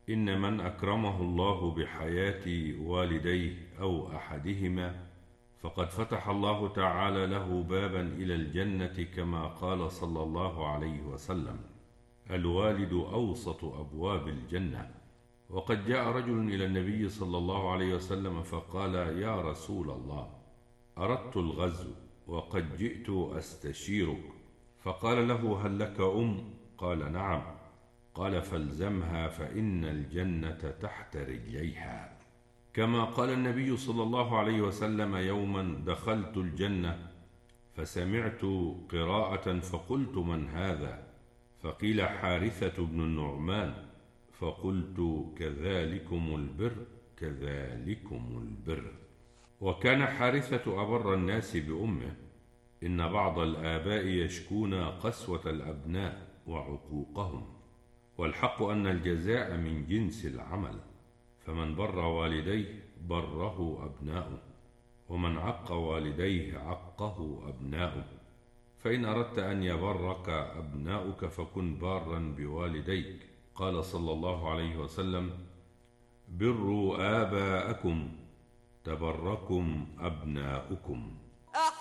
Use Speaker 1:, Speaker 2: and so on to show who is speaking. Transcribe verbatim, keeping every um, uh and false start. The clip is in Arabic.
Speaker 1: إن من أكرمه الله بحياة والديه أو أحدهما فقد فتح الله تعالى له بابا إلى الجنة، كما قال صلى الله عليه وسلم: الوالد أوسط أبواب الجنة. وقد جاء رجل إلى النبي صلى الله عليه وسلم فقال: يا رسول الله، أردت الغزو وقد جئت أستشيرك. فقال له: هل لك أم؟ قال: نعم. قال: فالزمها فإن الجنة تحت رجليها. كما قال النبي صلى الله عليه وسلم: يوما دخلت الجنة فسمعت قراءة فقلت: من هذا؟ فقيل: حارثة بن النعمان. فقلت: كذلكم البر كذلكم البر. وكان حارثة أبر الناس بأمه. إن بعض الآباء يشكون قسوة الأبناء وعقوقهم، والحق أن الجزاء من جنس العمل، فمن بر والديه بره أبناؤه، ومن عق والديه عقه أبناؤه. فإن أردت أن يبرك أبناؤك فكن بارا بوالديك. قال صلى الله عليه وسلم: بروا آباءكم تبركم أبناؤكم.